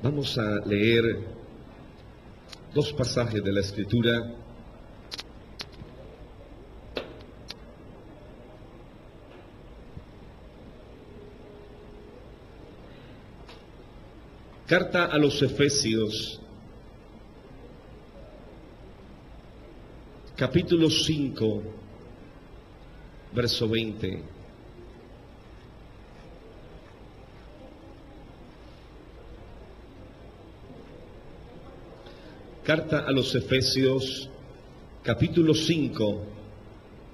Vamos a leer dos pasajes de la Escritura. Carta a los Efesios, capítulo 5, verso 20. Carta a los Efesios, capítulo 5,